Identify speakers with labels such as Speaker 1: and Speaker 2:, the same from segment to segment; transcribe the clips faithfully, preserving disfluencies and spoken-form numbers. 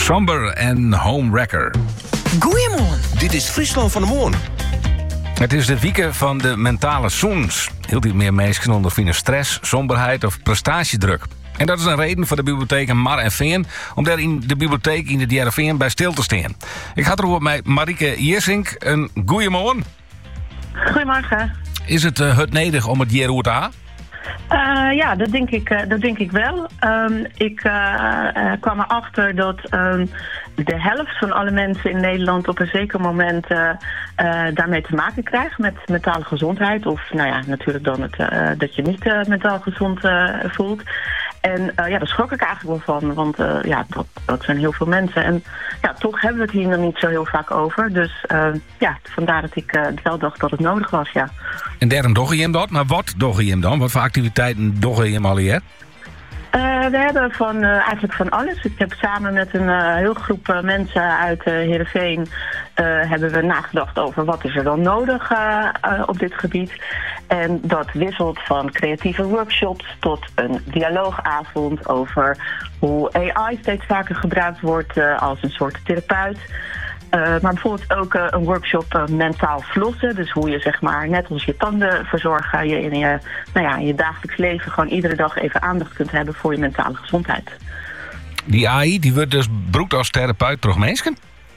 Speaker 1: Somber en Homewrecker.
Speaker 2: Goeiemorgen.
Speaker 3: Dit is Friesland van de Morgen.
Speaker 1: Het is de week van de mentale zoens. Heel veel meer mensen ondervinden stress, somberheid of prestatiedruk. En dat is een reden voor de bibliotheek in Mar en Veen om daar in de bibliotheek in de D R V bij stil te staan. Ik ga erover met Marieke Jersink. Een goeiemorgen.
Speaker 4: Goedemorgen.
Speaker 1: Is het uh, het nodig om het hier te halen?
Speaker 4: Uh, ja, dat denk ik, uh, dat denk ik wel. Um, ik uh, uh, kwam erachter dat um, de helft van alle mensen in Nederland op een zeker moment uh, uh, daarmee te maken krijgt met mentale gezondheid. Of nou ja, natuurlijk dan het, uh, dat je niet uh, mentaal gezond uh, voelt. En uh, ja, daar schrok ik eigenlijk wel van, want uh, ja, dat, dat zijn heel veel mensen. En ja, toch hebben we het hier nog niet zo heel vaak over. Dus uh, ja, vandaar dat ik uh, wel dacht dat het nodig was, ja.
Speaker 1: En daarom dogge je hem dat? Maar wat dogge je hem dan? Wat voor activiteiten dogge je hem al hier?
Speaker 4: Uh, we hebben van, uh, eigenlijk van alles. Ik heb samen met een uh, heel groep uh, mensen uit uh, Heerenveen uh, hebben we nagedacht over wat is er dan nodig uh, uh, op dit gebied. En dat wisselt van creatieve workshops tot een dialoogavond over hoe A I steeds vaker gebruikt wordt uh, als een soort therapeut. Uh, maar bijvoorbeeld ook uh, een workshop uh, mentaal flossen. Dus hoe je zeg maar, net als je tanden verzorgen, je in je, nou ja, in je dagelijks leven gewoon iedere dag even aandacht kunt hebben voor je mentale gezondheid.
Speaker 1: Die A I die wordt dus gebruikt als therapeut door mensen?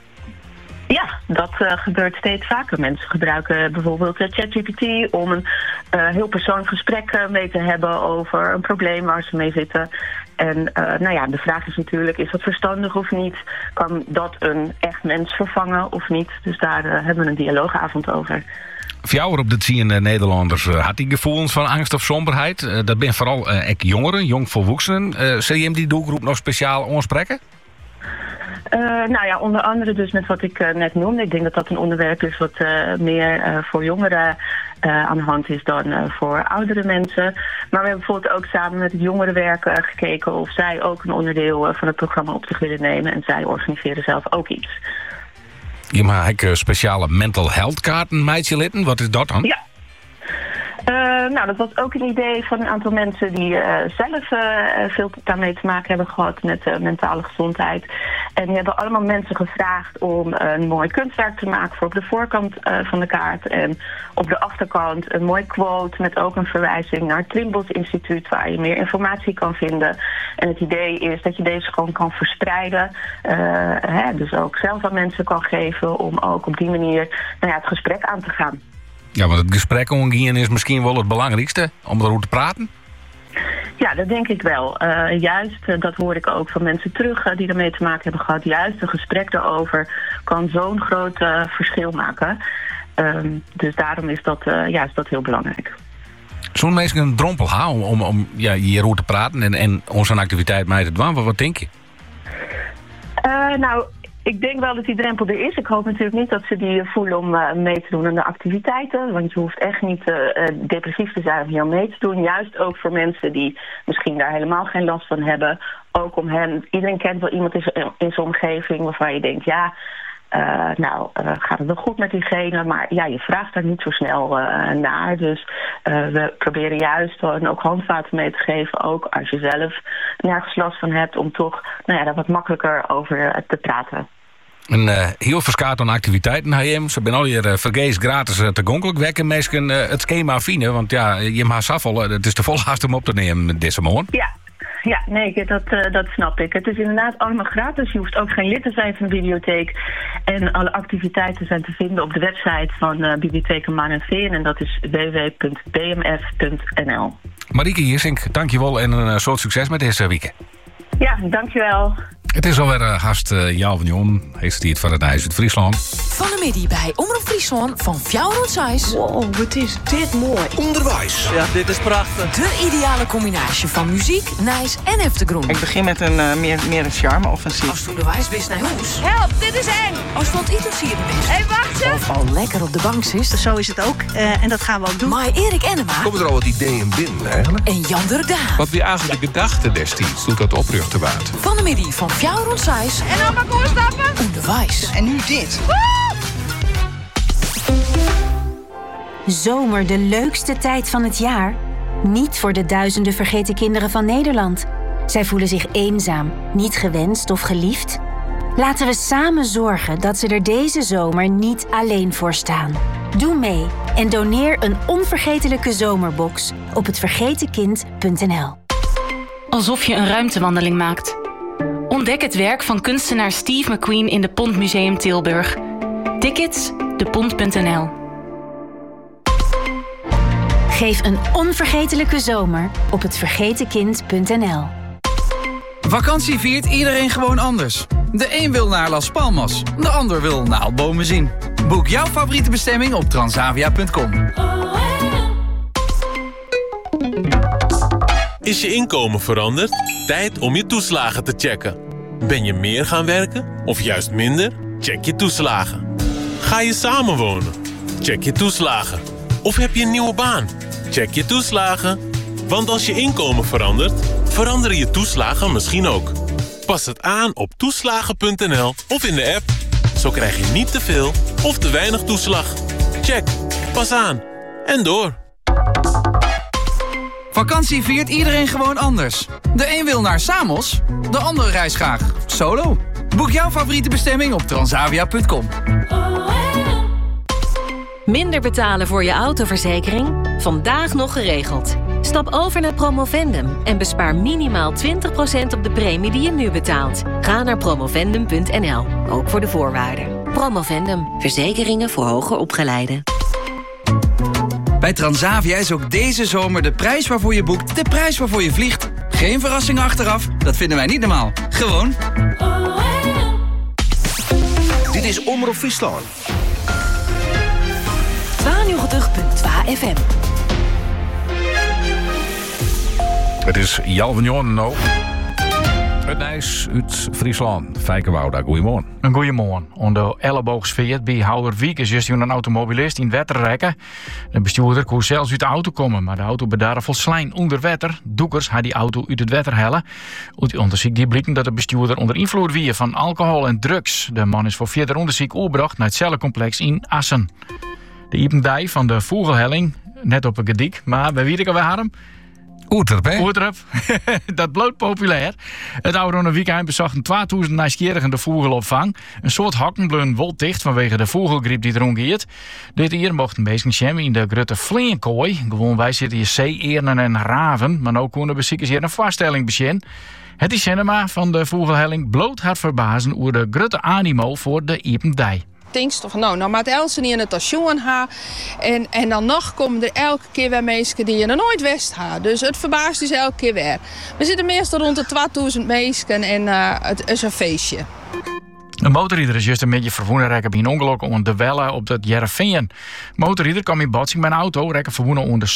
Speaker 4: Ja, dat uh, gebeurt steeds vaker. Mensen gebruiken bijvoorbeeld uh, ChatGPT om een uh, heel persoonlijk gesprek uh, mee te hebben over een probleem waar ze mee zitten. En uh, nou ja, de vraag is natuurlijk, is dat verstandig of niet? Kan dat een echt mens vervangen of niet? Dus daar uh, hebben we een dialoogavond over.
Speaker 1: Voor jou op dat zien uh, Nederlanders uh, had die gevoelens van angst of somberheid. Uh, dat ben vooral uh, ek jongeren, jongvolwassenen. Uh, zul je hem die doelgroep nog speciaal aanspreken?
Speaker 4: Uh, nou ja, onder andere dus met wat ik uh, net noemde. Ik denk dat dat een onderwerp is wat uh, meer uh, voor jongeren uh, aan de hand is dan uh, voor oudere mensen. Maar we hebben bijvoorbeeld ook samen met het jongerenwerk uh, gekeken of zij ook een onderdeel uh, van het programma op zich willen nemen. En zij organiseren zelf ook iets.
Speaker 1: Je maakt uh, speciale mental health kaarten, meidje litten. Wat is dat dan?
Speaker 4: Ja. Uh, nou, dat was ook een idee van een aantal mensen die uh, zelf uh, veel daarmee te maken hebben gehad met uh, mentale gezondheid. En die hebben allemaal mensen gevraagd om een mooi kunstwerk te maken voor op de voorkant uh, van de kaart. En op de achterkant een mooi quote met ook een verwijzing naar het Trimbos Instituut waar je meer informatie kan vinden. En het idee is dat je deze gewoon kan verspreiden. Uh, hè, dus ook zelf aan mensen kan geven om ook op die manier nou ja, het gesprek aan te gaan.
Speaker 1: Ja, want het gesprek omgaan is misschien wel het belangrijkste, om erover te praten.
Speaker 4: Ja, dat denk ik wel. Uh, juist, uh, dat hoor ik ook van mensen terug uh, die ermee te maken hebben gehad. Juist een gesprek daarover kan zo'n groot uh, verschil maken. Um, dus daarom is dat, uh, ja, is dat heel belangrijk.
Speaker 1: Zo'n mensen een drompel houden om, om ja, hierover te praten en, en onze activiteit mee te doen. Wat, wat denk je?
Speaker 4: Uh, nou... Ik denk wel dat die drempel er is. Ik hoop natuurlijk niet dat ze die voelen om uh, mee te doen aan de activiteiten. Want je hoeft echt niet uh, depressief te zijn om hier mee te doen. Juist ook voor mensen die misschien daar helemaal geen last van hebben. Ook om hen, iedereen kent wel iemand in zijn, in zijn omgeving waarvan je denkt, ja, uh, nou uh, gaat het wel goed met diegene. Maar ja, je vraagt daar niet zo snel uh, naar. Dus uh, we proberen juist uh, ook handvaten mee te geven. Ook als je zelf nergens last van hebt om toch nou ja, daar wat makkelijker over uh, te praten.
Speaker 1: Een uh, heel verskaat aan activiteiten H M. Ze zijn al hier uh, vergees gratis uh, te gonkelijk wekken. Mensen uh, het schema vinden, want ja, je mag afval. Het is te vol haast om op te nemen deze morgen.
Speaker 4: Ja, ja, nee, dat, uh, dat snap ik. Het is inderdaad allemaal gratis. Je hoeft ook geen lid te zijn van de bibliotheek. En alle activiteiten zijn te vinden op de website van uh, Bibliotheek Mar en Veen. En dat is w w w punt b m f punt n l.
Speaker 1: Marieke Jersink, dankjewel en een uh, soort succes met deze week.
Speaker 4: Ja, dankjewel.
Speaker 1: Het is alweer uh, gast uh, Jaal van Jon. Heeft het van het Huis uit Friesland.
Speaker 2: Van de middag bij Omroep Friesland van Fjouwer Size.
Speaker 5: Wow, wat is dit mooi.
Speaker 3: Onderwijs.
Speaker 5: Ja, dit is prachtig.
Speaker 2: De ideale combinatie van muziek, nice en eftergroen.
Speaker 5: Ik begin met een uh, meer, meer een charme-offensief.
Speaker 2: Als toen de wijs wist naar huis.
Speaker 6: Help, dit is eng.
Speaker 2: Als het iets hier best.
Speaker 6: Hé, hey, wacht ze.
Speaker 2: Of al lekker op de bank zit.
Speaker 7: Zo is het ook. Uh, en dat gaan we ook doen.
Speaker 2: Maar Erik Enema.
Speaker 3: Komen er al wat ideeën binnen eigenlijk?
Speaker 2: En Jan Durkdaan.
Speaker 8: Wat wie eigenlijk de gedachte destijds doet dat opruchten waard.
Speaker 2: Van de middag van Fjouwer Size.
Speaker 6: En dan maar doorstappen.
Speaker 2: Onderwijs.
Speaker 7: En nu dit.
Speaker 9: Zomer, de leukste tijd van het jaar? Niet voor de duizenden vergeten kinderen van Nederland. Zij voelen zich eenzaam, niet gewenst of geliefd. Laten we samen zorgen dat ze er deze zomer niet alleen voor staan. Doe mee en doneer een onvergetelijke zomerbox op het vergeten kind punt n l.
Speaker 10: Alsof je een ruimtewandeling maakt. Ontdek het werk van kunstenaar Steve McQueen in de Pont Museum Tilburg. Tickets, de pont punt n l.
Speaker 9: Geef een onvergetelijke zomer op het vergeten kind punt n l.
Speaker 11: Vakantie viert iedereen gewoon anders. De een wil naar Las Palmas, de ander wil naaldbomen zien. Boek jouw favoriete bestemming op transavia punt com.
Speaker 12: Is je inkomen veranderd? Tijd om je toeslagen te checken. Ben je meer gaan werken of juist minder? Check je toeslagen. Ga je samenwonen? Check je toeslagen. Of heb je een nieuwe baan? Check je toeslagen. Want als je inkomen verandert, veranderen je toeslagen misschien ook. Pas het aan op toeslagen punt n l of in de app. Zo krijg je niet te veel of te weinig toeslag. Check. Pas aan. En door.
Speaker 11: Vakantie viert iedereen gewoon anders. De een wil naar Samos, de ander reist graag solo. Boek jouw favoriete bestemming op transavia punt com.
Speaker 13: Minder betalen voor je autoverzekering? Vandaag nog geregeld. Stap over naar Promovendum en bespaar minimaal twintig procent op de premie die je nu betaalt. Ga naar promovendum punt n l, ook voor de voorwaarden. Promovendum, verzekeringen voor hoger opgeleiden.
Speaker 11: Bij Transavia is ook deze zomer de prijs waarvoor je boekt de prijs waarvoor je vliegt. Geen verrassingen achteraf, dat vinden wij niet normaal. Gewoon.
Speaker 3: Dit is Omroep Friesland.
Speaker 2: tweeënnegentig punt twee F M.
Speaker 1: Het is Jan van Joorno. Het Nijs uit Friesland. Fijke Wouda, goeiemorgen.
Speaker 14: Een goeiemorgen. Onder elleboogsfeer bij Houderwiek is juist een automobilist in het wetter rekken. De bestuurder kon zelfs uit de auto komen, maar de auto bedaarde vol slijm onder wetter. Doekers had die auto uit het wetter hellen. Uit die onderzoek die blikken dat de bestuurder onder invloed wie van alcohol en drugs. De man is voor verder onderzoek overgebracht naar het cellencomplex in Assen. De Ipendij van de Vogelhelling, net op een gediek, maar bij wie ik alweer had hem?
Speaker 1: Oertrep, hè?
Speaker 14: Oertrep. Dat bloot populair. Het oude weekend bezochten tweeduizend nieuwsgierigen de vogelopvang. Een soort hakkenblun woldicht vanwege de vogelgriep die er omgeert. Dit hier mochten mensen zwemmen in de grote vleenkooi. Gewoon wij zitten hier zeeërnen en raven. Maar ook konden bezoekers hier een vaststelling bezien. Het is cinema van de vogelhelling bloot had verbazen over de grote animo voor de Ipendij.
Speaker 15: Denkst toch, nou, nou maakt Elsen niet in het station ha. En, en dan nog komen er elke keer weer mensen die je er nooit wist ha. Dus het verbaast dus elke keer weer. We zitten meestal rond de tweeduizend mensen en uh, het is een feestje.
Speaker 14: Een motorrijder is juist een beetje verwoenen rekken bij een ongeluk om de Welle op het Jereveen. Motorrijder kwam in botsing met een auto, rekken verwoenen onder